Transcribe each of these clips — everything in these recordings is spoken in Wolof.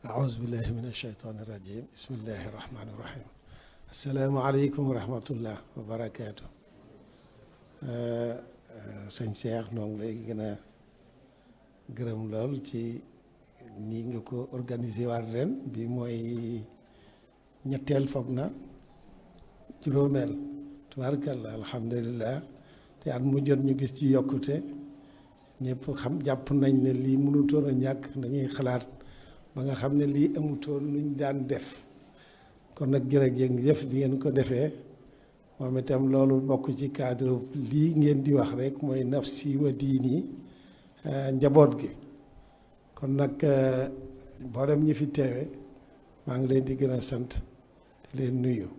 أعوذ بالله من الشيطان الرجيم بسم الله الرحمن الرحيم السلام عليكم ورحمة الله وبركاته sëñ Cheikh noo ngi lay gën a gërëm lool ci nii nga ko organisé waat ren bi mooy ñetteel foog na juróomeel tubaarkalla alhamdulillah te at mu jot ñu gis ci yokkute ñëpp xam jàpp nañ ne lii mënutoon a ñàkk dañuy xalaat ba nga xam ne lii amutoon luñ daan def kon nag jërëjëf bi ngeen ko defee moom itam loolu bokk ci cadre lii ngeen di wax rek mooy nafsi wa diini njaboot gi kon nag mboolem ñi fi teewe maa ngi leen di gën a sant di leen nuyu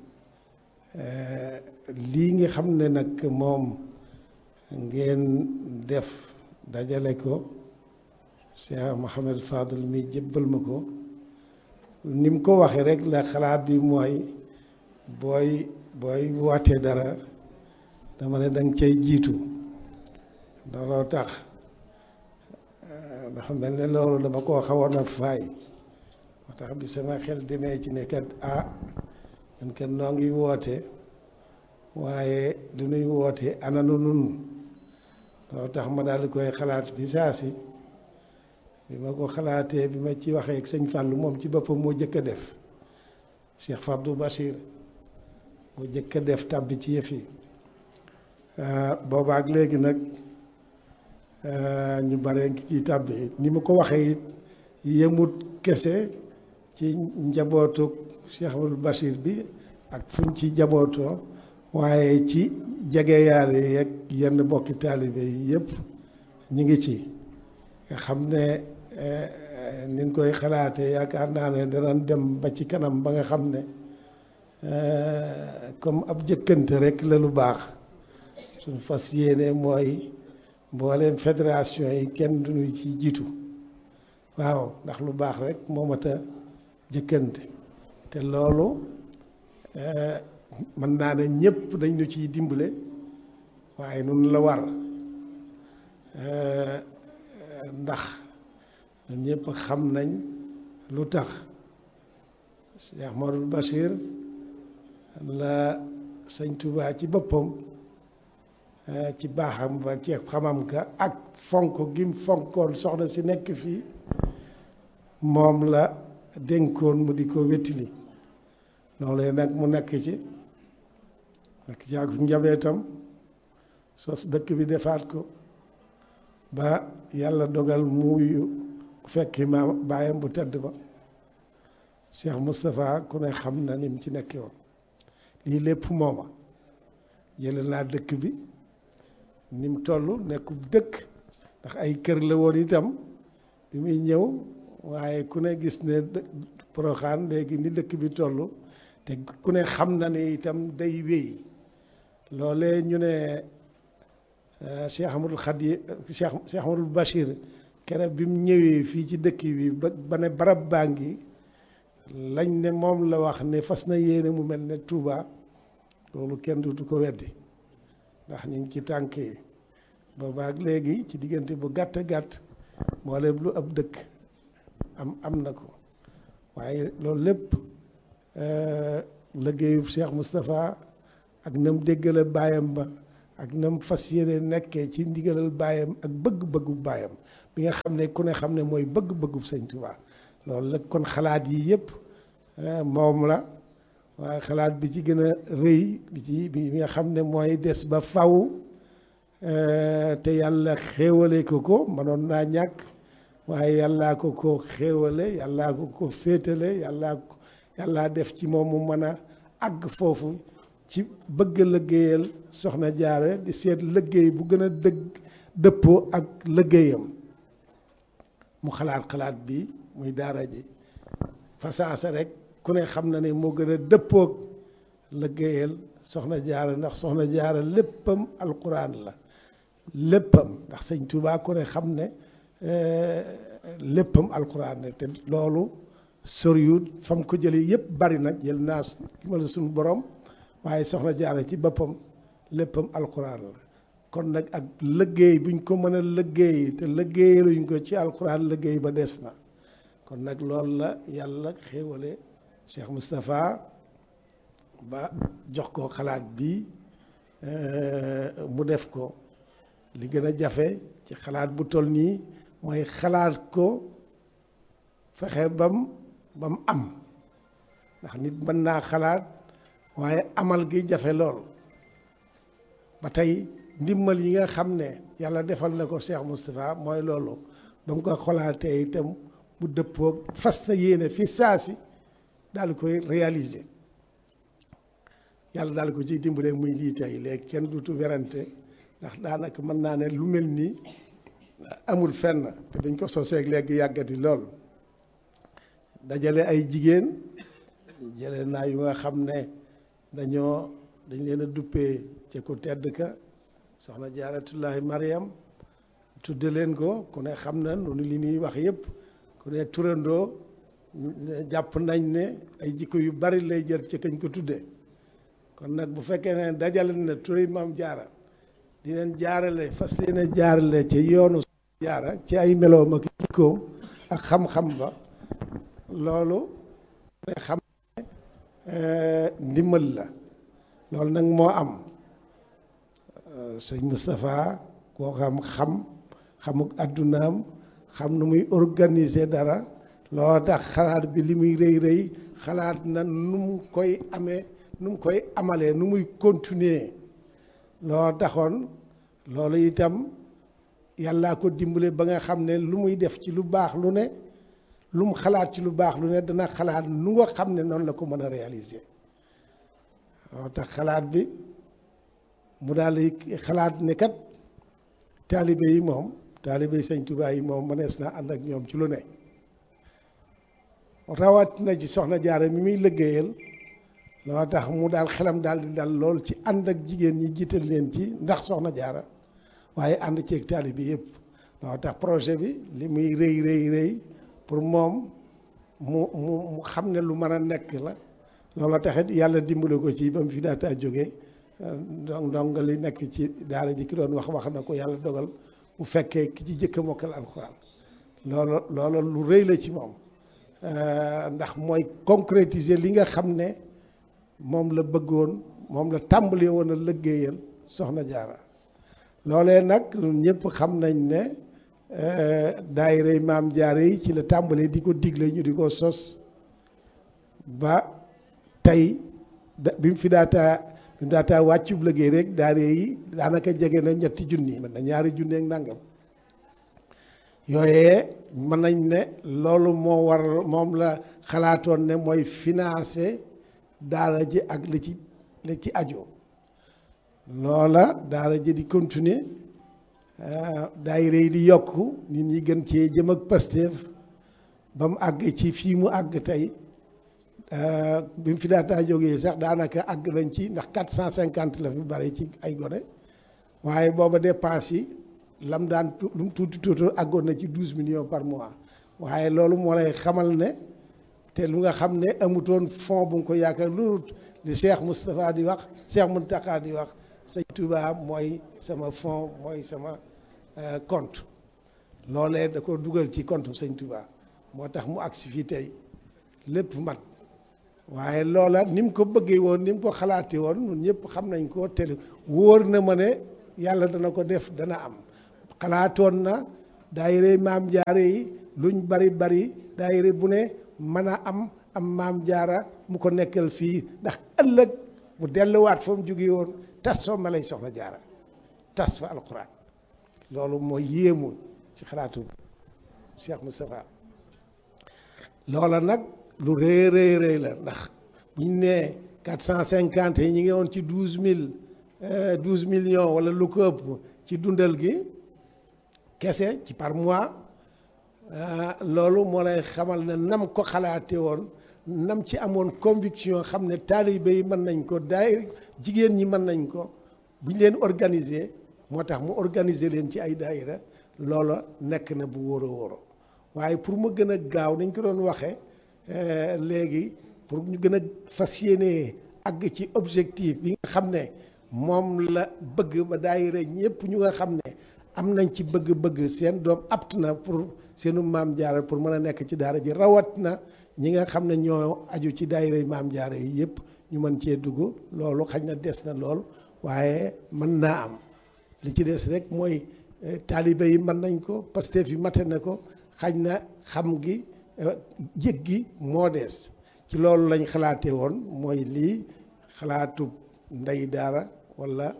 lii nga xam ne nag moom ngeen def dajale ko Cheikh Mouhamed Fadel mi jébbal ma ko ni mu ko waxee rek la xalaat bi mooy booy wootee dara dama ne danga cay jiitu looloo tax dafa mel ne loolu dama koo xawoon a faay moo tax bi sama xel demee ci ne kat ñun kat noo ngi woote waaye du nuy woote ananu nun loolu tax ma daal di koy xalaat bi saa si bi ma ko xalaatee bi ma ci waxee ak sëñ Fallou moom ci boppam moo jëkk a def Cheikh Fabdou Bachir moo jëkk a def tàbbi ci yëf yi boobaak léegi nag ñu bare ngi ciy tàbbi ni ma ko waxee it yemut kese ci njabootu Cheikh Fabdou Bachir bi ak fuñ ci njabootoo waaye ci jegeyaale yeeg yenn bokki taalibe yi yëpp ñu ngi ci nga xam ne ni ñu koy xalaatee yaakaar naa ne danañ dem ba ci kanam ba nga xam ne comme ab jëkkante rek la lu baax suñu fas yéene mooy mbooleem fédération yi kenn duñu ci jiitu waaw ndax lu baax rek moo mat a jëkkante te loolu mën naa ne ñëpp dañ ñu ciy dimbale waaye nun la war ndax ñun ñëpp xam nañ lu tax Cheikh Modou Bachir la sëñ Touba ci boppam ci baaxam ba ci xamam ka ak fonk gim fonkoon soxna si nekk fii moom la dénkoon mu di ko wettili loolu nag mu nekk ci ak njabootam sos dëkk bi defaat ko ba yàlla dogal muuyu fekki ma baayam bu tedd ba Cheikh Moustapha ku ne xam na ni mu ci nekke woon lii lépp mooma jële naa dëkk bi ni mu toll nekkub dëkk ndax ay kër la woon itam bi muy ñëw waaye ku ne gis ne Porokhane léegi ni dëkk bi toll te ku ne xam na ne itam day wéy loolee ñu ne Cheikh Amadou Khadi Cheikh Amadou Bachir keroog bi mu ñëwee fii ci dëkk bi ba ne barab baa ngi lañ ne moom la wax ne fas na yéene mu mel ne Touba loolu kenn du ko weddi ndax ñu ngi ci tànk yi boobaak léegi ci diggante bu gàtt gàtt mboolem lu ab dëkk am na ko waaye loolu lépp liggéeyu Cheikh Moustapha ak nam déggale baayam ba ak nam fas yéene nekkee ci ndigalal baayam ak bëgg-bëggu baayam bi nga xam ne ku ne xam ne mooy bëgg-bëggu sëñ Touba loolu la kon xalaat yi yëpp moom la waaye xalaat bi ci gën a rëy bi nga xam ne mooy des ba faw te yàlla xéewale ko mënoon naa ñàkk waaye yàllaa ko xéewale yàllaa ko féetale yàllaa def ci moom mu mën a àgg foofu ci bëgg liggéeyal soxna jaare di seet liggéey bu gën a dëppoo ak liggéeyam mu xalaat bi muy daara ji fasaasa rek ku ne xam na ne moo gën a dëppoog liggéeyal soxna jaara ndax soxna jaara léppam alquran la léppam ndax sëñ Touba ku ne xam ne léppam alquran la te loolu soriwut fam ko jëlee yëpp bari nag jël naa ki ma la suñu borom waaye soxna jaara ci boppam léppam alquran la kon nag ak liggéey buñ ko mën a liggéey te liggéeyaluñ ko ci alquran liggéey ba des na kon nag loolu la yàlla xéewale Cheikh Moustapha ba jox ko xalaat bi mu def ko. li gën a jafe ci xalaat bu toll nii mooy xalaat ko fexe bam am ndax nit mën naa xalaat waaye amal gi jafe lool ba tey ndimbal yi nga xam ne yàlla defal na ko Cheikh Moustapha mooy loolu ba mu ko xalaatee itam mu dëppoo fas na yéene fi saasi daal koy réaliser yàlla daal ko ciy dimbale muy lii tey léegi kenn dutu werante ndax daanaka mën naa ne lu mel nii amul fenn te dañ ko soseeg léegi yàggati lool dajale ay jigéen jële naa yu nga xam ne dañ leen a duppee ci ku tedd ka soxna Jaaratullaahi Mariam tudde leen ko ku ne xam na noonu li ñuy wax yëpp ku ne turandoo jàpp nañ ne ay jikko yu bari lay jël ci kañ ko tudde kon nag bu fekkee ne dajale na turi Maam Jaara di leen jaarale fas leen a jaarale ci yoonu jaara ci ay meloom ak jikkoom ak xam-xam ba loolu ne xam ne ndimbal la loolu nag moo am sëñ Moustapha koo xamuk addunaam xam nu muy organiser dara loo tax xalaat bi li muy rëy xalaat na nu mu koy amee nu mu koy amalee nu muy continuer loo taxoon loolu itam yàllaa ko dimbale ba nga xam ne lu muy def ci lu baax lu ne lu mu xalaat ci lu baax lu ne dana xalaat nu nga xam ne noonu la ko mën a réaliser loo tax xalaat bi mu daal di xalaat ne kat taalibe yi moom taalibe yi Sëñ Tuubaa yi moom mënees naa ànd ak ñoom ci lu ne rawat na ci soxna Jaara mi muy liggéeyal loo tax mu daal xelam daal di dal lool ci ànd ak jigéen ñi jiital leen ci ndax soxna Jaara waaye ànd ceeg taalibe bi yëpp loo tax projet bi li muy rëy pour moom mu xam ne lu mën a nekk la loolu taxit yàlla dimbale ko ci ba mu fi daataa jógee donc li nekk ci daara ji ki doon wax na ko yàlla dogal mu fekkee ki ci jëkk a mokkal alxuraan loolu lu rëy la ci moom ndax mooy concrétiser li nga xam ne moom la bëggoon moom la tàmbalee woon a liggéeyal soxna Jaara loolee nag ñëpp xam nañ ne daayira Maam Jaara yi ci la tàmbalee di ko digle ñu di ko sos ba tey bi mu fi daataa wàccub liggéey rek daayira yi daanaka jege na 3 junni mën na 2 junni ak nangam yooyee mën nañ ne loolu moom la xalaatoon ne mooy financer daara ji ak li ci aju loola daara ji di continuer daayira yi di yokk nit ñi gën cee jëm ak Pastef ba mu àgg ci fii mu àgg tey bi mu fi daataa jógee sax daanaka àgg nañ ci ndax 450 la fi bari ci ay gone waaye booba dépense yi lam daan lu mu tuuti àggoon na ci 12 millions par mois waaye loolu moo lay xamal ne te lu nga xam ne amutoon fond bu nga ko yaakaar lu li Cheikh Moustapha di wax Cheikh Mountakha di wax Sëñ Tuubaa mooy sama fond mooy sama compte loolee da ko dugal ci compte Sëñ Tuubaa moo tax mu agsi fii tey lépp mat waaye loola ni mu ko bëggee woon ni mu ko xalaatee woon ñun ñëpp xam nañ ko te wóor na ma ne yàlla dana ko def dana am xalaatoon na daayira Maam Jaara yi luñ bari daayira bu ne mën a am Maam Jaara mu ko nekkal fii ndax ëllëg mu delluwaat fa mu jógee woon tas fa ma lay soxna Jaara tas fa alquran loolu mooy yéemu ci xalaatu Cheikh Moustapha loola nag lu rëy la ndax buñ nee 450 yi ñi ngi woon ci 12 millions wala lu ko ëpp ci dundal gi kese ci par mois loolu moo lay xamal ne nam ko xalaate woon nam ci amoon conviction xam ne taalibe yi mën nañ ko jigéen ñi mën nañ ko buñ leen organiser moo tax mu organiser leen ci ay daayira loola nekk na bu wóoro waaye pour mu gën a gaaw nañ ko doon waxee léegi pour ñu gën a fas yéene àgg ci objectif bi nga xam ne moom la bëgg ba daayira ñëpp ñu nga xam ne am nañ ci bëgg-bëgg seen doom apt na pour seenu maam jaara pour mën a nekk ci daara ji rawat na ñi nga xam ne ñoo aju ci daayira maam jaara yi yëpp ñu mën cee dugg loolu xañ na des na lool waaye mën naa am li ci des rek mooy taalibe yi mën nañ ko Pastef yi mate na ko xañ na xam gi yëg gi moo des ci loolu lañ xalaatee woon mooy lii xalaatu ndey daara walla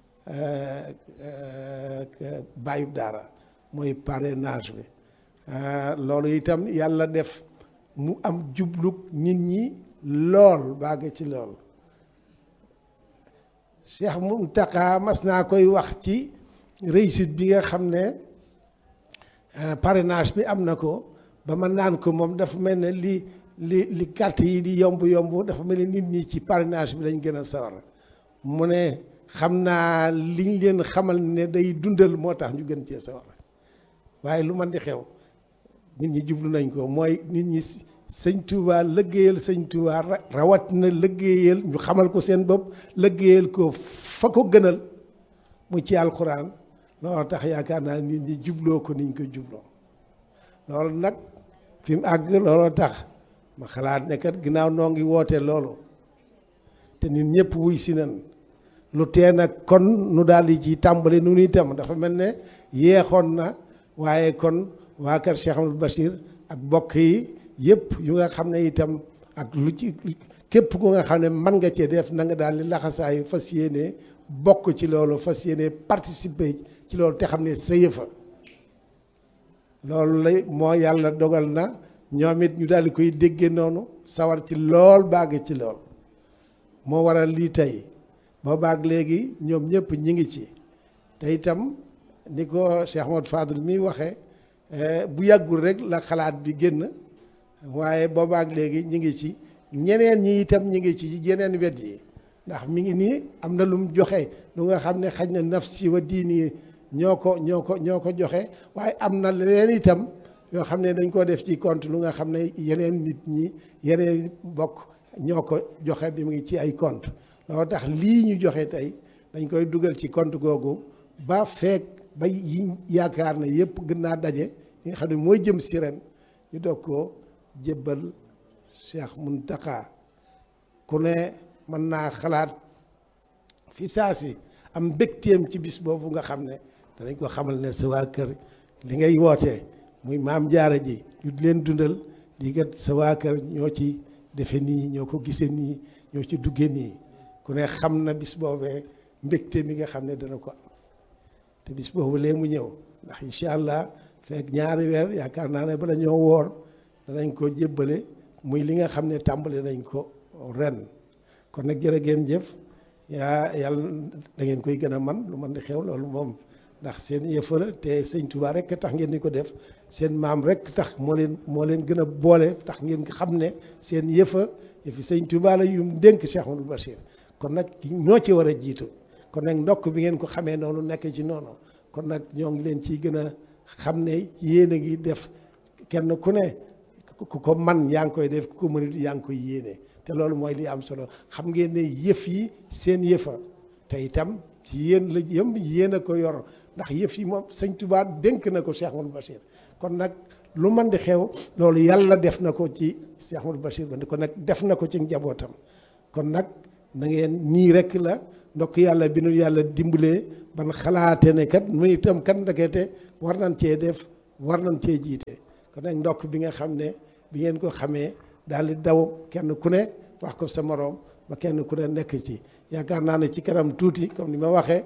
bàyyub daara mooy parrainage bi loolu itam yàlla def mu am jublug nit ñi lool bàgg ci lool Cheikh Mountakha mas naa koy wax ci réussite bi nga xam ne parrainage bi am na ko ba ma naan ko moom dafa mel ne li carte yi di yomb dafa mel ne nit ñi ci parrainage bi lañ gën a sawar mu ne xam naa liñ leen xamal ne day dundal moo tax ñu gën cee sawar waaye lu man di xew nit ñi jublu nañ ko mooy nit ñi sëñ Touba lëggéeyal sëñ Touba rawat na lëggéeyal ñu xamal ko seen bopp lëggéeyal ko fa ko gënal mu ci alxuraan loolu tax yaakaar naa nit ñi jubloo ko niñ ko jubloo loolu nag fi mu àgg looloo tax ma xalaat ne kat ginnaaw noo ngi woote loolu te nit ñëpp wuy si nan lu tee nag kon nu daal di ci tàmbali nu itam dafa mel ne yeexoon na waaye kon waa kër Cheikh Amadou Bachir ak bokk yi yëpp yu nga xam ne itam ak lu ci képp ku nga xam ne mën nga cee def na nga daal di laxasaayu fas yéene bokk ci loolu fas yéene participer ci loolu te xam ne sa yëfa loolu lay moo yàlla dogal na ñoom it ñu daal di koy déggee noonu sawar ci lool bàgg ci lool moo waral lii tey boo baag léegi ñoom ñëpp ñi ngi ci te itam ni ko Cheikh Ahmadou Fadel mi waxee bu yàggul rek la xalaat bi génn waaye boobaak léegi ñi ngi ci ñeneen ñi itam ñi ngi ci yeneen wet yi ndax mi ngi nii am na lu mu joxe lu nga xam ne xaj na nafsi wa diini ñoo ko joxe waaye am na leneen itam yoo xam ne dañ ko def ci compte lu nga xam ne yeneen nit ñi yeneen bokk ñoo ko joxe bi mu ngi ci ay compte loolu tax lii ñu joxe tey dañ koy dugal ci compte googu ba feek ba yi yaakaar ne yëpp gën naa daje li nga xam ne mooy jëm si ren ñu doog ko jébbal Cheikh Mountakha ku ne mën naa xalaat fi saa si am mbégteem ci bis boobu nga xam ne danañ ko xamal ne sa waa kër li ngay wootee muy maam jaara ji ñu leen dundal di kat sa waa kër ñoo ci defe nii ñoo ko gisee nii ñoo ci duggee nii ku ne xam na bis boobee mbégte mi nga xam ne dana ko am te bis boobu lee mu ñëw ndax incha allah fekk ñaari weer yaakaar naa ne bala ñoo woor danañ ko jébbale muy li nga xam ne tàmbali nañ ko ren kon nag jërë ngeen jëf yàlla da ngeen koy gën a man lu man di xew loolu moom ndax seen yëfa la te sëñ Touba rek tax ngeen di ko def seen maam rek tax moo leen gën a boole tax ngeen xam ne seen yëfi sëñ Touba la yum dénk Cheikh Amadou Bachir kon nag ñoo ci war a jiitu kon nag ndokk bi ngeen ko xamee noonu nekk ci noonu kon nag ñoo ngi leen ciy gën a xam ne yéen a ngi def kenn ku ne ku ko man yaa ngi koy def ku ko mënut yaa ngi koy yéene te loolu mooy li am solo xam ngeen ne yëf yi seen yëfa te itam ci yéen la yëm yéen a ko yor ndax yëf yi moom sëñ Touba dénk na ko Cheikh Amadou Bachir kon nag lu man di xew loolu yàlla def na ko ci Cheikh Amadou Bachir ba kon nag def na ko ci njabootam kon nag na ngeen nii rek la ndokk yàlla bi nu yàlla dimbalee ban xalaate ne kat mu itam kat ndekete war nañ cee def war nañ cee jiite kon nag ndokk bi nga xam ne bi ngeen ko xamee daal di daw kenn ku ne wax ko sa moroom ba kenn ku ne nekk ci yaakaar naa ne ci kanam tuuti comme ni ma waxee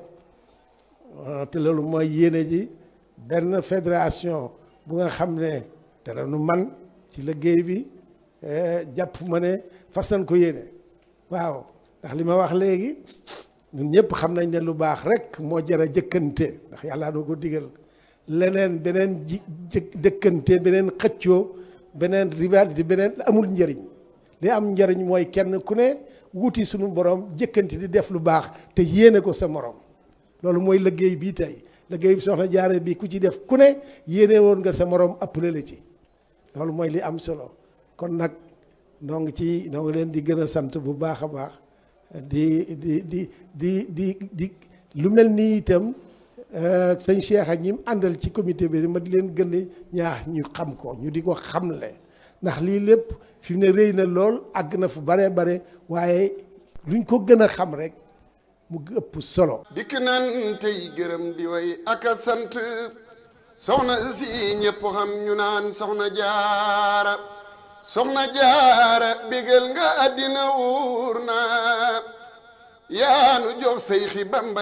te loolu mooy yéene ji benn fédération bu nga xam ne dara nu man ci liggéey bi jàpp ma ne fas nañ ko yéene waaw ndax li ma wax léegi ñun ñëpp xam nañ ne lu baax rek moo jar a jëkkante ndax yàlla doo ko digal leneen beneen jëkkante beneen xëccoo beneen rivalité beneen amul njëriñ li am njëriñ mooy kenn ku ne wuti suñu borom jëkkante di def lu baax te yéene ko sa morom loolu mooy liggéey bii tey liggéey bi soxna jaare bi ku ci def ku ne yéene woon nga sa morom appelé la ci loolu mooy li am solo kon nag noo ngi leen di gën a sant bu baax a baax di lu mel nii itam sëñ Cheikh ak ñi mu àndal ci comité bi ma di leen gën a ñaax ñu xam ko ñu di ko xamle ndax lii lépp fi mu ne rëy na lool àgg na fu bare bare waaye luñ ko gën a xam rek mu ëpp solo. dikk nan tey gërëm di way ak a sant soxna si ñëpp xam ñu naan soxna jaara bégal nga àddina wuur na yaanu jox say xi Bamba